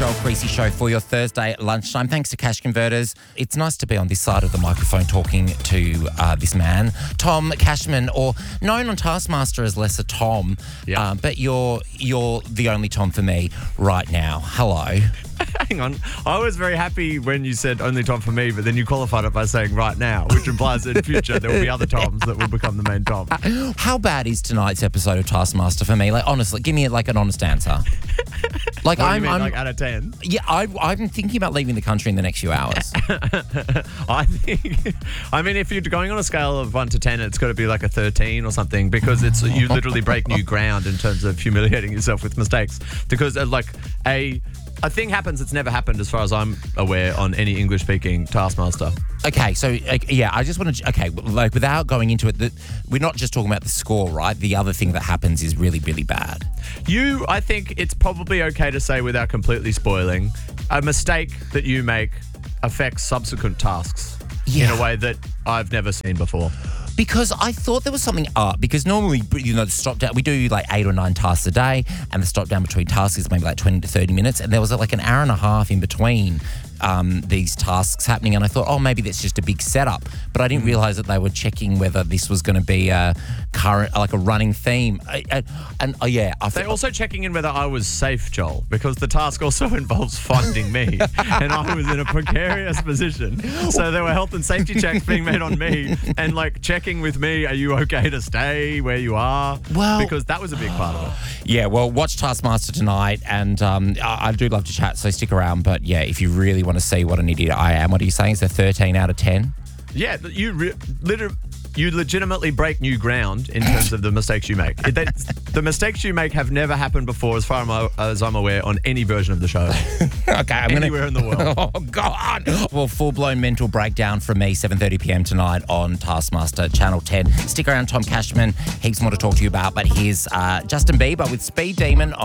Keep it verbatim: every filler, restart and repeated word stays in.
Joel Creasy Show for your Thursday at lunchtime. Thanks to Cash Converters. It's nice to be on this side of the microphone talking to uh, this man, Tom Cashman, or known on Taskmaster as Lesser Tom. Yep. Uh, but you're you're the only Tom for me right now. Hello. Hang on. I was very happy when you said only Tom for me, but then you qualified it by saying right now, which implies that in future there will be other Toms that will become the main Tom. How bad is tonight's episode of Taskmaster for me? Like, honestly, give me like an honest answer. Like, What do you I'm, mean, I'm like out of ten? yeah, I, I'm thinking about leaving the country in the next few hours. I think, I mean, if you're going on a scale of one to ten, it's got to be like a thirteen or something, because it's you literally break new ground in terms of humiliating yourself with mistakes. Because uh, like a a thing happens that's never happened, as far as I'm aware, on any English-speaking Taskmaster. Okay, so uh, yeah, I just want to. Okay, like without going into it, the, we're not just talking about the score, right? The other thing that happens is really, really bad. You, I think it's probably okay to say, without completely spoiling, a mistake that you make affects subsequent tasks Yeah. in a way that I've never seen before. Because I thought there was something up. Because normally, you know, the stop down, we do like eight or nine tasks a day, and the stop down between tasks is maybe like twenty to thirty minutes. And there was like an hour and a half in between um, these tasks happening. And I thought, oh, maybe that's just a big setup. But I didn't realize that they were checking whether this was going to be a current, like a running theme. I, I, and oh, yeah, I They're thought. also checking in whether I was safe, Joel, because the task also involves finding me, and I was in a precarious position. So there were health and safety checks being made on me, and like checking with me, are you okay to stay where you are? Well- because that was a big part of it. Yeah, well, watch Taskmaster tonight, and um, I, I do love to chat, so stick around. But yeah, if you really want to see what an idiot I am, what are you saying? It's a thirteen out of ten? Yeah, you re- literally. You legitimately break new ground in terms of the mistakes you make. It- that- the mistakes you make have never happened before, as far am- as I'm aware, on any version of the show. Okay, I'm gonna, Anywhere in the world. Oh, God. Well, full-blown mental breakdown from me, seven thirty p.m. tonight on Taskmaster Channel ten. Stick around, Tom Cashman. Heaps more to talk to you about, but here's uh, Justin Bieber with Speed Demon on